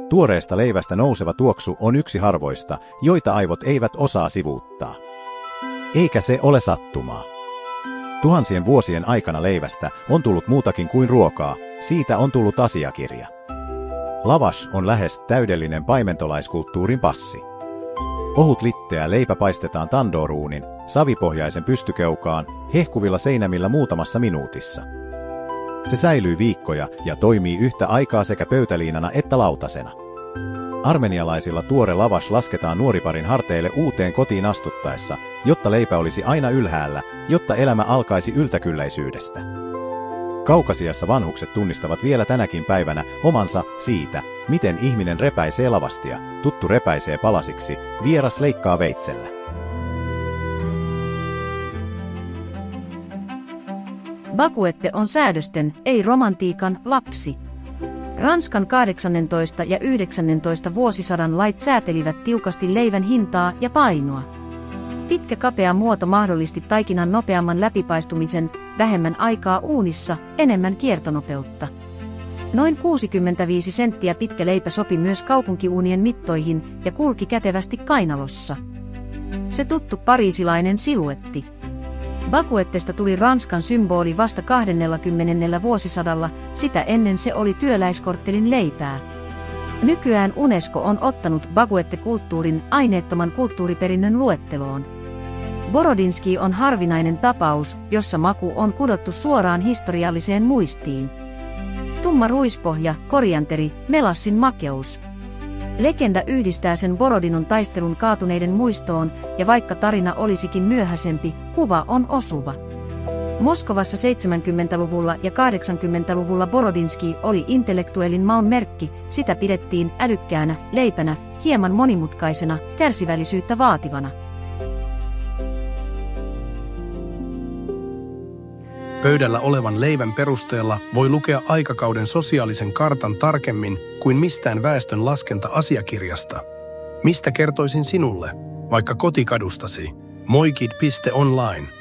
Tuoreesta leivästä nouseva tuoksu on yksi harvoista, joita aivot eivät osaa sivuuttaa. Eikä se ole sattumaa. Tuhansien vuosien aikana leivästä on tullut muutakin kuin ruokaa, siitä on tullut asiakirja. Lavash on lähes täydellinen paimentolaiskulttuurin passi. Ohut litteä leipä paistetaan tandooruunin, savipohjaisen pystykeukaan, hehkuvilla seinämillä muutamassa minuutissa. Se säilyy viikkoja ja toimii yhtä aikaa sekä pöytäliinana että lautasena. Armenialaisilla tuore lavash lasketaan nuoriparin harteille uuteen kotiin astuttaessa, jotta leipä olisi aina ylhäällä, jotta elämä alkaisi yltäkylläisyydestä. Kaukasiassa vanhukset tunnistavat vielä tänäkin päivänä omansa siitä, miten ihminen repäisee lavastia, tuttu repäisee palasiksi, vieras leikkaa veitsellä. Baguette on säädösten, ei romantiikan, lapsi. Ranskan 18. ja 19. vuosisadan lait säätelivät tiukasti leivän hintaa ja painoa. Pitkä kapea muoto mahdollisti taikinan nopeamman läpipaistumisen, vähemmän aikaa uunissa, enemmän kiertonopeutta. Noin 65 senttiä pitkä leipä sopi myös kaupunkiuunien mittoihin ja kulki kätevästi kainalossa. Se tuttu pariisilainen siluetti. Baguettesta tuli Ranskan symboli vasta 20. vuosisadalla, sitä ennen se oli työläiskorttelin leipää. Nykyään UNESCO on ottanut baguette-kulttuurin aineettoman kulttuuriperinnön luetteloon. Borodinski on harvinainen tapaus, jossa maku on kudottu suoraan historialliseen muistiin. Tumma ruispohja, korianteri, melassin makeus. Legenda yhdistää sen Borodinon taistelun kaatuneiden muistoon, ja vaikka tarina olisikin myöhäisempi, kuva on osuva. Moskovassa 70-luvulla ja 80-luvulla Borodinski oli intellektuellin maun merkki, sitä pidettiin älykkäänä, leipänä, hieman monimutkaisena, kärsivällisyyttä vaativana. Pöydällä olevan leivän perusteella voi lukea aikakauden sosiaalisen kartan tarkemmin kuin mistään väestön laskenta-asiakirjasta. Mistä kertoisin sinulle, vaikka kotikadustasi? Moikid.online